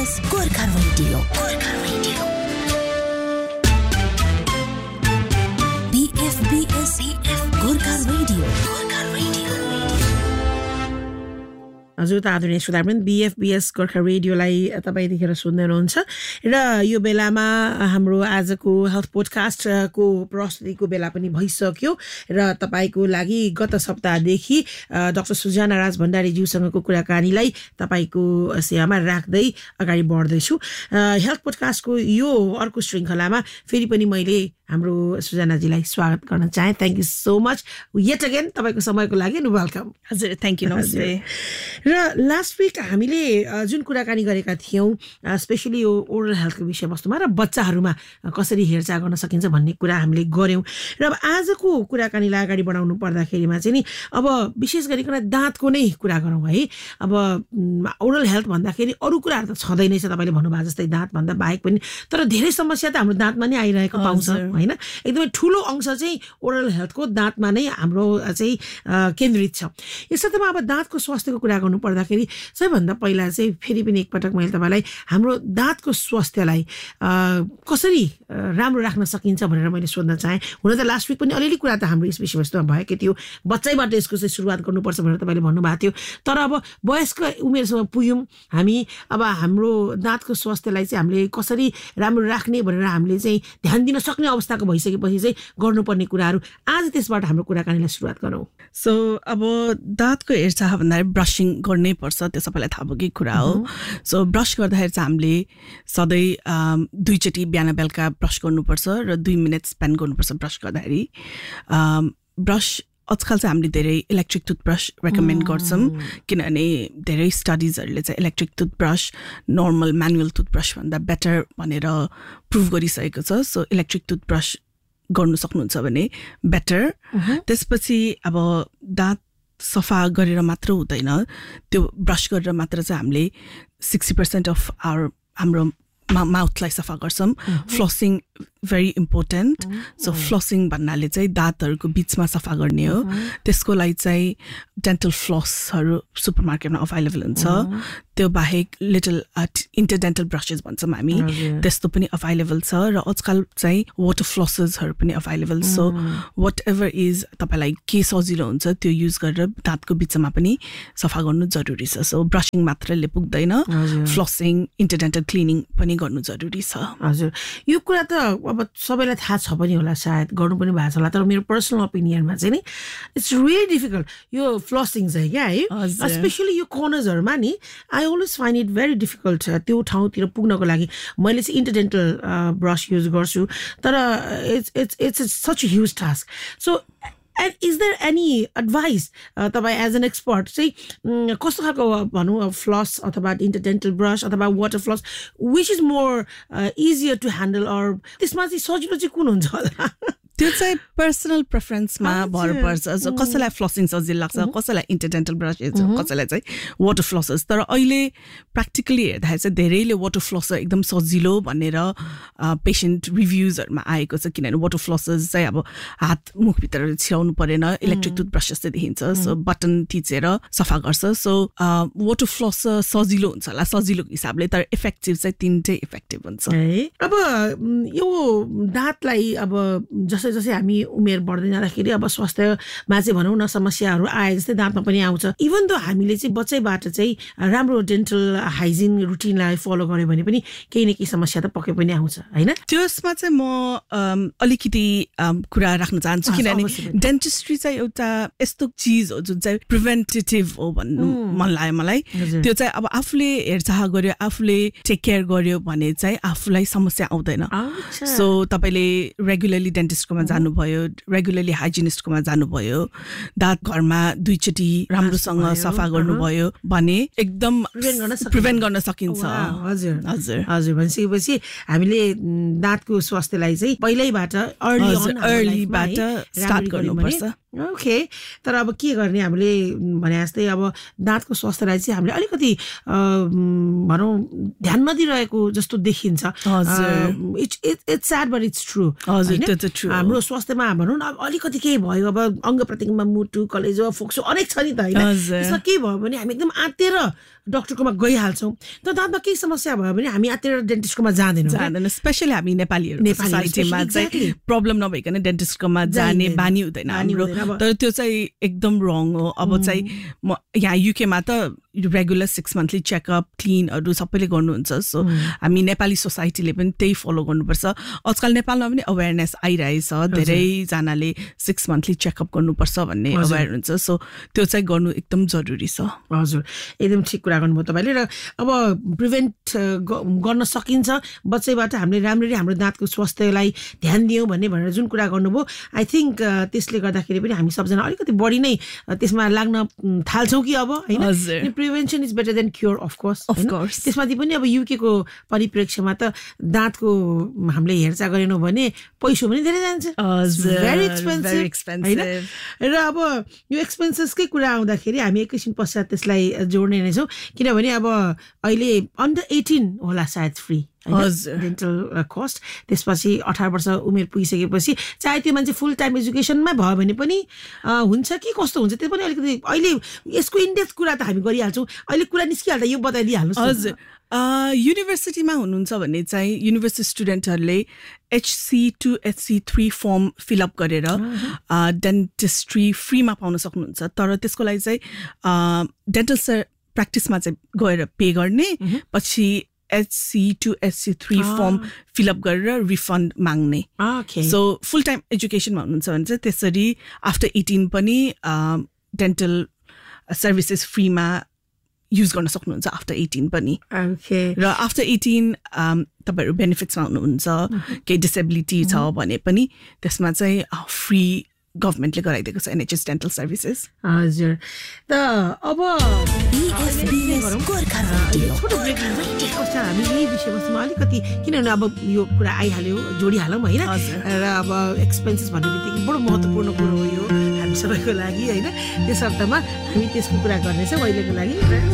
BFBS Gorkha Radio. BFBS Gorkha Radio. हजुर त आदरणीय श्रोतागण BFBS गोर्खा रेडियोलाई तपाईँ देखेर सुन्दै हुनुहुन्छ र यो बेलामा हाम्रो आजको हेल्थ पोडकास्ट को प्रस्तुतिको बेला पनि भइसक्यो र तपाईको लागि गत सप्ताहदेखि डाक्टर सुजाना राज भण्डारी ज्यूसँगको कुराकानीलाई तपाईको सेवामा राख्दै अगाडि बढ्दै छु हेल्थ पोडकास्टको यो अर्को श्रृंखलामा फेरि पनि मैले हाम्रो सुजाना जीलाई स्वागत गर्न चाहे thank you so much yet again तपाईको समयको लागि अनि वेलकम हजुर थ्यांक यू नमस्ते र लास्ट वीक हामीले जुन कुराकानी गरेका थियौं स्पेशली यो ओरल हेल्थको विषयवस्तुमा र बच्चाहरुमा कसरी हेरचाह गर्न सकिन्छ भन्ने कुरा हामीले गर्यौं र अब आजको कुराकानीलाई अगाडि बढाउनु पर्दाखेरिमा चाहिँ नि अब विशेष गरिकन दाँतको नै कुरा गरौँ है अब ओरल हेल्थ भन्दाखेरि अरु कुराहरु त छँदै नै छ तपाईले भन्नुभएको जस्तै दाँत भन्दा बाहेक पनि तर धेरै समस्या त हाम्रो दाँतमा नै आइरहेको पाउँछ हैन एकदमै ठूलो अंश चाहिँ ओरल हेल्थको दाँतमा नै हाम्रो चाहिँ केन्द्रित छ यसैमा अब दाँतको स्वास्थ्यको कुरा गर्नु पर्दाखेरि सबैभन्दा पहिला चाहिँ फेरि पनि एकपटक मैले तपाईलाई हाम्रो दाँतको स्वास्थ्यलाई कसरी राम्रो राख्न सकिन्छ भनेर मैले सोध्न चाहे हुन त लास्ट वीक पनि अलिअलि कुरा त हाम्रो यस विषयवस्तुमा भएकै थियो बच्चैबाट यसको चाहिँ सुरुवात गर्नुपर्छ भनेर तपाईले भन्नुभएको थियो तर अब वयस्क उमेरसम्म पुग्यौं हामी अब हाम्रो दाँतको स्वास्थ्यलाई चाहिँ हामीले कसरी राम्रो राख्ने भनेर हामीले चाहिँ ध्यान दिन सक्ने अवस्थाको भइसकेपछि चाहिँ गर्नुपर्ने कुराहरू आज त्यसबाट हाम्रो कुराकानीलाई सुरुवात गरौँ सो अब दाँतको हेरचाह भन्दा ब्रशिङ गर्नै पर्छ त्यो सबैलाई थाहा भएकै कुरा हो सो ब्रश गर्दाखेरि चाहिँ हामीले सधैँ 2 चोटी बिहान बेलुका ब्रश गर्नुपर्छ र 2 मिनेट स्पेन्ड गर्नुपर्छ ब्रश गर्दाखेरि ब्रश आजकल चाहिँ हामीले धेरै इलेक्ट्रिक टुथब्रश रेकमेन्ड गर्छौं किनभने धेरै स्टडीजहरुले चाहिँ electric toothbrush normal manual toothbrush भन्दा बेटर भनेर प्रुभ गरिसकेको छ सो इलेक्ट्रिक टुथब्रश गर्नु सक्नुहुन्छ भने बेटर त्यसपछि अब दाँत सफा गरेर मात्र हुँदैन त्यो ब्रश गरेर मात्र चाहिँ हामीले 60% अफ हाम्रो माउथलाई सफा गर्छौं flossing very important so flossing भन्नाले चाहिँ दाँतहरुको बीचमा सफा गर्ने हो त्यसको लागि चाहिँ डेन्टल फ्लसहरु सुपरमार्केटमा अवेलेबल हुन्छ त्यो बाहेक लिटल इन्टरडेन्टल ब्रशेस भन्छौं हामी त्यस्तो पनि अवेलेबल छ र आजकल चाहिँ वाटर फ्लसेसहरु पनि अवेलेबल सो व्हाटएभर इज तपाईलाई के सजिलो हुन्छ त्यो युज गरेर दाँतको बीचमा पनि सफा गर्नु जरुरी छ सो ब्रशिङ मात्रले पुग्दैन फ्लसिङ इन्टरडेन्टल क्लिनिङ पनि गर्नु जरुरी छ हजुर यो कुरा त अब सबैलाई थाहा छ पनि होला सायद गर्नु पनि भएको छ होला तर मेरो पर्सनल ओपिनियनमा चाहिँ नि इट्स रियली डिफिकल्ट यो फ्लसिङ चाहिँ क्या है स्पेशली यो कर्नर्सहरुमा नि I always find it very difficult त्यो ठाउँतिर पुग्नको लागि मैले चाहिँ इन्टरडेन्टल ब्रश युज गर्छु तर it's such a huge task so And is there any advice तपाईं as an expert say कस्तो खालको भनौं floss अथवा interdental brush अथवा water floss which is more easier to handle or त्यसमा चाहिँ सजिलो चाहिँ कुन हुन्छ होला त्यो चाहिँ पर्सनल प्रेफरेन्समा भर पर्छ सो कसैलाई फ्लसिङ सजिलो लाग्छ कसैलाई इन्टरडेन्टल ब्रश कसैलाई चाहिँ वाटर फ्लसेस तर अहिले प्र्याक्टिकली हेर्दाखेरि चाहिँ धेरैले वाटर फ्लसर एकदम सजिलो भनेर पेशेन्ट रिभ्युजहरुमा आएको छ किनभने वाटर फ्लसेस चाहिँ अब हात मुखभित्र छिराउनु परेन इलेक्ट्रिक टुथब्रश जस्तै देखिन्छ सो बटन थिचेर सफा गर्छ सो वाटर फ्लसर सजिलो हुन्छ होला सजिलोको हिसाबले तर इफेक्टिभ चाहिँ तीनटै इफेक्टिभ हुन्छ अब यो दाँतलाई अब जसै हामी उमेर बढ्दै जाँदाखेरि अब स्वास्थ्यमा चाहिँ भनौं न समस्याहरू आए जस्तै दाँतमा पनि आउँछ इभन त हामीले चाहिँ बच्चैबाट चाहिँ राम्रो डेन्टल हाइजिन रुटिनलाई फलो गर्यो भने पनि केही न केही समस्या त पक्कै पनि आउँछ हैन त्यसमा चाहिँ म अलिकति कुरा राख्न चाहन्छु किनभने डेन्टिस्ट्री चाहिँ एउटा यस्तो चीज हो जुन चाहिँ प्रिभेन्टेटिभ हो भन्नु मन लाग्यो मलाई त्यो चाहिँ अब आफूले हेरचाह गर्यो आफूले टेक केयर गर्यो भने चाहिँ आफूलाई समस्या आउँदैन सो तपाईले रेगुलरली डेन्टिस्टकोमा जानुभयो रेगुलरली हाइजिनिस्टकोमा जानुभयो दाँत घरमा 2 चोटी राम्रोसँग सफा गर्नुभयो भने एकदम प्रिभेन्ट गर्न सकिन्छ हजुर हजुर हजुर भनेपछि हामीले दाँतको स्वास्थ्यलाई चाहिँ पहिल्यैबाट अर्लीबाट स्टार्ट गर्नुपर्छ ओके तर अब के गर्ने हामीले भने जस्तै अब दाँतको स्वास्थ्यलाई चाहिँ हामीले अलिकति भनौं ध्यान नदिरहेको जस्तो देखिन्छ it's sad but it's true हाम्रो स्वास्थ्यमा भनौं न अब अलिकति केही भयो अब अंग प्रत्यङ्गमा मुटु कलेजो फोक्सो अनेक छ नि त हैन त्यसमा के भयो भने हामी एकदम आत्तेर डक्टरकोमा गइहाल्छौँ। तर दाँतमा केही समस्या भयो भने हामी आतिर डेन्टिस्टकोमा जाँदैनौँ। स्पेसली हामी नेपालीहरू सोसाइटीमा चाहिँ प्रब्लम नभइकन डेन्टिस्टकोमा जाने बानी हुँदैन हाम्रो, तर त्यो चाहिँ एकदम रङ हो। अब चाहिँ म यहाँ युकेमा त रेगुलर 6 मन्थली चेकअप क्लिनहरू सबैले गर्नुहुन्छ। सो हामी नेपाली सोसाइटीले पनि त्यही फलो गर्नुपर्छ। आजकल नेपालमा पनि अवेरनेस आइरहेछ, धेरैजनाले 6 मन्थली चेकअप गर्नुपर्छ भन्ने अवेर हुन्छ। सो त्यो चाहिँ गर्नु एकदम जरुरी छ। हजुर, एकदम ठिक कुरा गर्नुभयो तपाईँले। र अब प्रिभेन्ट गर्न सकिन्छ बच्चैबाट हामीले राम्ररी हाम्रो दाँतको स्वास्थ्यलाई ध्यान दियौँ भनेर जुन कुरा गर्नुभयो, आई थिङ्क त्यसले गर्दाखेरि पनि हामी सबजना अलिकति बढी नै त्यसमा लाग्न थाल्छौँ कि अब होइन। Prevention is better than cure of course. त्यसमाथि पनि अब युकेको परिप्रेक्ष्यमा त दाँतको हामीले हेरचाह गरेनौँ भने पैसो पनि धेरै जान्छ, भेरी एक्सपेन्सिभ होइन। र अब यो एक्सपेन्सेसकै कुरा आउँदाखेरि हामी एकैछिन पश्चात त्यसलाई जोड्ने नै छौँ, किनभने अब अहिले अन्डर 18 होला सायद फ्री डेन्टल कस्ट। त्यसपछि 18 वर्ष उमेर पुगिसकेपछि चाहे त्यो मान्छे फुल टाइम एजुकेसनमा भयो भने पनि हुन्छ कि कस्तो हुन्छ त्यो पनि अलिकति अहिले यसको इन्डेक्स कुरा त हामी गरिहाल्छौँ। अहिले कुरा निस्किहाल्दा यो बताइदिइहाल्नुहोस्। हजुर, युनिभर्सिटीमा हुनुहुन्छ भने चाहिँ युनिभर्सिटी स्टुडेन्टहरूले HC2 HC3 फर्म फिलअप गरेर डेन्टिस्ट्री फ्रीमा पाउन सक्नुहुन्छ। तर त्यसको लागि चाहिँ डेन्टल प्र्याक्टिसमा चाहिँ गएर पे गर्ने, पछि HC2 HC3 फर्म फिलअप गरेर रिफन्ड माग्ने। सो फुल टाइम एजुकेसनमा हुनुहुन्छ भने चाहिँ त्यसरी आफ्टर 18 पनि डेन्टल सर्भिसेस फ्रीमा युज गर्न सक्नुहुन्छ आफ्टर 18 पनि। र आफ्टर 18 तपाईँहरू बेनिफिट्समा हुनुहुन्छ, केही डिसेबिलिटी छ भने पनि त्यसमा चाहिँ फ्री गभर्मेन्टले गराइदिएको छ NHS डेन्टल सर्भिसेस। हजुर, त अब हामी यही विषयवस्तुमा अलिकति, किनभने अब यो कुरा आइहाल्यो जोडिहालौँ होइन। र अब एक्सपेन्सेस भन्ने बित्तिकै बडो महत्त्वपूर्ण कुरो हो यो हामी सबैको लागि होइन। त्यस अर्थमा हामी त्यसको कुरा गर्नेछौँ अहिलेको लागि।